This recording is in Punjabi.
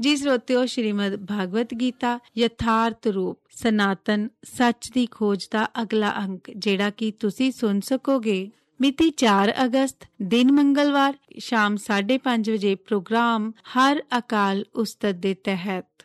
ਜੀ ਸਰੋਤਿਓ, ਸ਼੍ਰੀਮਦ ਭਾਗਵਤ ਗੀਤਾ ਯਥਾਰਥ ਰੂਪ ਸਨਾਤਨ ਸੱਚ ਦੀ ਖੋਜ ਦਾ ਅਗਲਾ ਅੰਕ, ਜਿਹੜਾ ਕਿ ਤੁਸੀਂ ਸੁਣ ਸਕੋਗੇ ਮਿਤੀ 4 ਅਗਸਤ ਦਿਨ ਮੰਗਲਵਾਰ ਸ਼ਾਮ 5:30 ਵਜੇ ਪ੍ਰੋਗਰਾਮ ਹਰ ਅਕਾਲ ਉਸਤਤ ਦੇ ਤਹਿਤ।